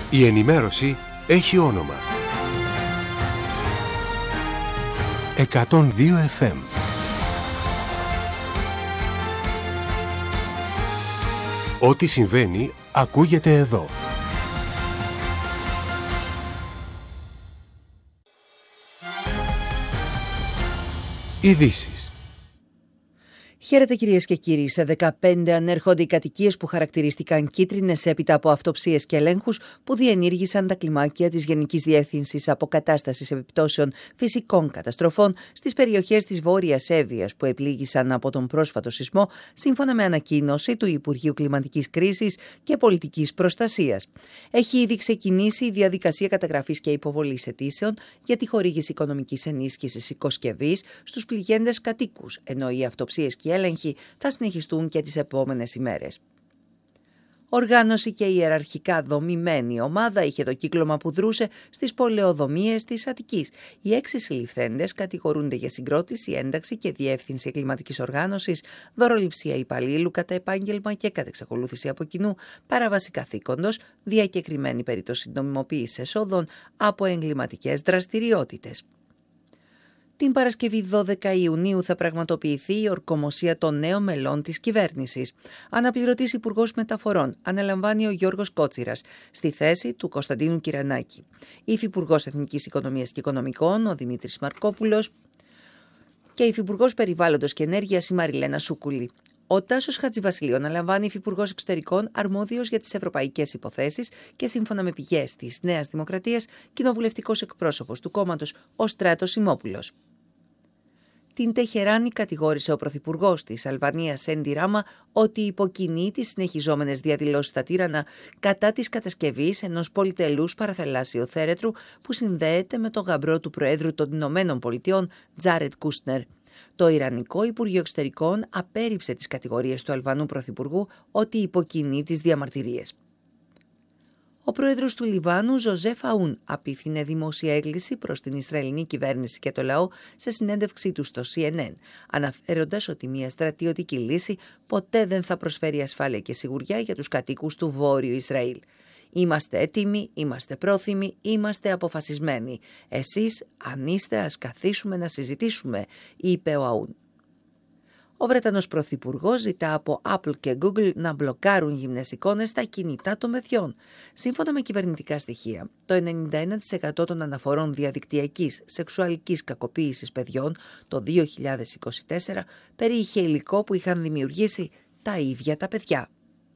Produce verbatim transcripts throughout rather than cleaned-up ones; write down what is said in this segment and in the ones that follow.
Η ενημέρωση έχει όνομα. εκατόν δύο εφ εμ. Ό,τι συμβαίνει ακούγεται εδώ. Ειδήσεις. Χαίρετε κυρίες και κύριοι. Σε δεκαπέντε ανέρχονται οι κατοικίες που χαρακτηρίστηκαν κίτρινες έπειτα από αυτοψίες και ελέγχους που διενήργησαν τα κλιμάκια της Γενικής Διεύθυνσης Αποκατάστασης Επιπτώσεων Φυσικών Καταστροφών στις περιοχές της Βόρειας Εύβοιας που επλήγησαν από τον πρόσφατο σεισμό, σύμφωνα με ανακοίνωση του Υπουργείου Κλιματικής Κρίσης και Πολιτικής Προστασίας. Έχει ήδη ξεκινήσει η διαδικασία καταγραφής και υποβολής αιτήσεων για τη χορήγηση οικονομικής ενίσχυσης οικοσκευής στους πληγέντες κατοίκους, ενώ οι αυτοψίες και οι έλεγχοι θα συνεχιστούν και τις επόμενες ημέρες. Οργάνωση και ιεραρχικά δομημένη ομάδα είχε το κύκλωμα που δρούσε στις πολεοδομίες της Αττικής. Οι έξι συλληφθέντες κατηγορούνται για συγκρότηση, ένταξη και διεύθυνση κλιματικής οργάνωσης, δωροληψία υπαλλήλου κατά επάγγελμα και κατά εξακολούθηση από κοινού, παράβαση καθήκοντος, διακεκριμένη περίπτωση νομιμοποίησης εσόδων από εγκληματικές δραστηριότητες. Την Παρασκευή δώδεκα Ιουνίου θα πραγματοποιηθεί η ορκομοσία των νέων μελών της κυβέρνησης. Αναπληρωτής Υπουργός Μεταφορών αναλαμβάνει ο Γιώργος Κότσιρας στη θέση του Κωνσταντίνου Κυρανάκη. Υφυπουργός Εθνικής Οικονομίας και Οικονομικών ο Δημήτρης Μαρκόπουλος και Υφυπουργός Περιβάλλοντος και Ενέργειας η Μαριλένα Σούκουλη. Ο Τάσος Χατζηβασιλείου αναλαμβάνει Υφυπουργός Εξωτερικών, αρμόδιος για τις ευρωπαϊκές υποθέσεις και σύμφωνα με πηγές της Νέας Δημοκρατίας, κοινοβουλευτικός εκπρόσωπος του κόμματος ο Στράτος Σιμόπουλος. Την Τεχεράνη κατηγόρησε ο Πρωθυπουργός της Αλβανίας Έντι Ράμα ότι υποκινεί τις συνεχιζόμενες διαδηλώσεις στα Τύρανα κατά της κατασκευής ενός πολυτελούς παραθαλάσσιου θέρετρου που συνδέεται με τον γαμπρό του Προέδρου των Ηνωμένων Πολιτειών Τζάρετ Κούστνερ. Το Ιρανικό Υπουργείο Εξωτερικών απέρριψε τις κατηγορίες του Αλβανού Πρωθυπουργού ότι υποκινεί τις διαμαρτυρίες. Ο πρόεδρος του Λιβάνου, Ζωζέφ Αούν, απίφθινε δημόσια έκκληση προς την Ισραηλινή κυβέρνηση και το λαό σε συνέντευξή του στο σι εν εν, αναφέροντας ότι μια στρατιωτική λύση ποτέ δεν θα προσφέρει ασφάλεια και σιγουριά για τους κατοίκους του Βόρειου Ισραήλ. Είμαστε έτοιμοι, είμαστε πρόθυμοι, είμαστε αποφασισμένοι. Εσείς, αν είστε, ας καθίσουμε να συζητήσουμε, είπε ο Αούν. Ο Βρετανός Πρωθυπουργός ζητά από Apple και Google να μπλοκάρουν γυμνές εικόνες στα κινητά των παιδιών. Σύμφωνα με κυβερνητικά στοιχεία, το ενενήντα ένα τοις εκατό των αναφορών διαδικτυακής σεξουαλικής κακοποίησης παιδιών το δύο χιλιάδες είκοσι τέσσερα περιείχε υλικό που είχαν δημιουργήσει τα ίδια τα παιδιά.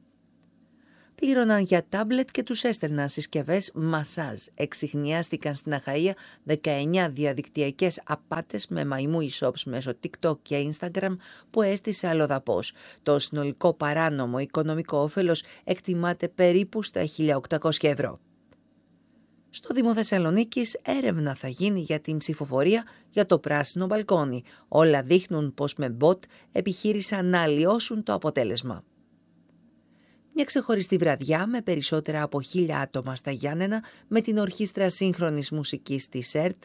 Πλήρωναν για τάμπλετ και τους έστελναν συσκευές μασάζ. Εξιχνιάστηκαν στην Αχαΐα δεκαεννιά διαδικτυακές απάτες με μαϊμού e-shops μέσω TikTok και Instagram που έστησε αλλοδαπός. Το συνολικό παράνομο οικονομικό όφελος εκτιμάται περίπου στα χίλια οκτακόσια ευρώ. Στο Δήμο Θεσσαλονίκης έρευνα θα γίνει για την ψηφοφορία για το πράσινο μπαλκόνι. Όλα δείχνουν πως με bot επιχείρησαν να αλλοιώσουν το αποτέλεσμα. Μια ξεχωριστή βραδιά με περισσότερα από χίλια άτομα στα Γιάννενα με την Ορχήστρα Σύγχρονης Μουσικής της ΕΡΤ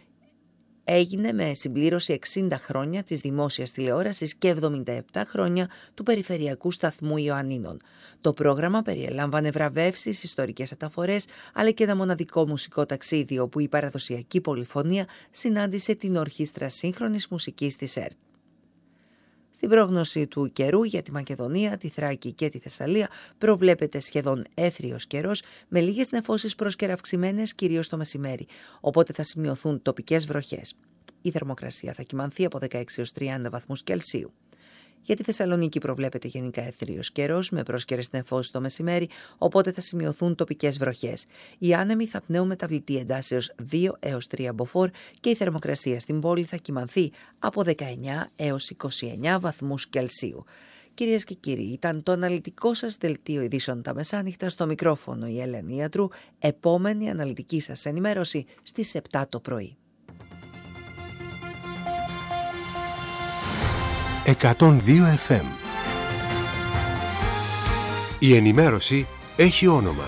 έγινε με συμπλήρωση εξήντα χρόνια της δημόσιας τηλεόρασης και εβδομήντα επτά χρόνια του Περιφερειακού Σταθμού Ιωαννίνων. Το πρόγραμμα περιέλαμβανε βραβεύσεις, ιστορικές αταφορές, αλλά και ένα μοναδικό μουσικό ταξίδι όπου η παραδοσιακή πολυφωνία συνάντησε την Ορχήστρα Σύγχρονης Μουσικής της ΕΡΤ. Στην πρόγνωση του καιρού για τη Μακεδονία, τη Θράκη και τη Θεσσαλία προβλέπεται σχεδόν έθριος καιρός με λίγες νεφώσεις προσκεραυξημένες κυρίως το μεσημέρι, οπότε θα σημειωθούν τοπικές βροχές. Η θερμοκρασία θα κυμανθεί από δεκαέξι έως τριάντα βαθμούς Κελσίου. Για τη Θεσσαλονίκη προβλέπεται γενικά αιθρίος καιρός με πρόσκαιρες νεφώσεις το μεσημέρι, οπότε θα σημειωθούν τοπικές βροχές. Οι άνεμοι θα πνέουν μεταβλητή εντάσεως δύο έως τρία μποφόρ και η θερμοκρασία στην πόλη θα κυμανθεί από δεκαεννιά έως είκοσι εννιά βαθμούς Κελσίου. Κυρίες και κύριοι, ήταν το αναλυτικό σας δελτίο ειδήσεων τα μεσάνυχτα. Στο μικρόφωνο η Ελένη Ιατρού. Επόμενη αναλυτική σας ενημέρωση στις επτά το πρωί. εκατόν δύο εφ εμ. Η ενημέρωση έχει όνομα.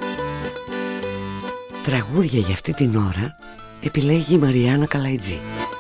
Τραγούδια για αυτή την ώρα επιλέγει η Μαριάννα Καλαϊτζή.